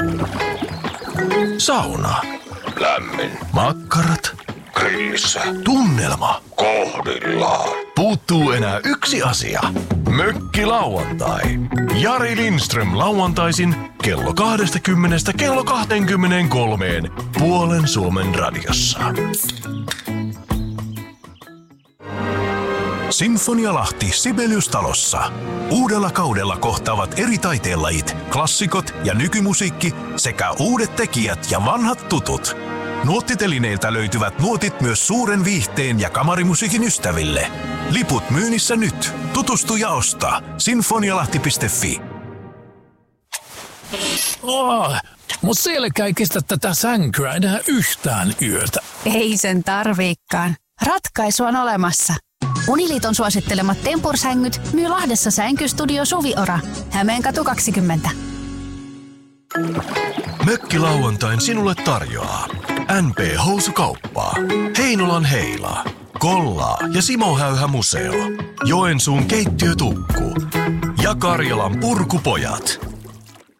Sauna. Lämmin. Makkarat. Grillissä. Tunnelma. Kohdillaan. Puuttuu enää yksi asia. Mökkilauantai. Jari Lindström lauantaisin kello 20 kello 23 puolen Suomen radiossa. Sinfonialahti Sibelius-talossa. Uudella kaudella kohtaavat eri taiteenlajit, klassikot ja nykymusiikki sekä uudet tekijät ja vanhat tutut. Nuottitelineiltä löytyvät nuotit myös suuren viihteen ja kamarimusiikin ystäville. Liput myynnissä nyt. Tutustu ja osta. Sinfonialahti.fi. Mut selkä ei kestä tätä sänkyä enää yhtään yötä. Ei sen tarviikaan. Ratkaisu on olemassa. Uniliiton suosittelemat Tempur-sängyt myy Lahdessa Sänkystudio Suviora. Hämeenkatu 20. Mökkilauantain sinulle tarjoaa NP-housukauppaa, Heinolan Heila, Kollaa ja Simo Häyhä Museo, Joensuun keittiötukku ja Karjalan Purkupojat.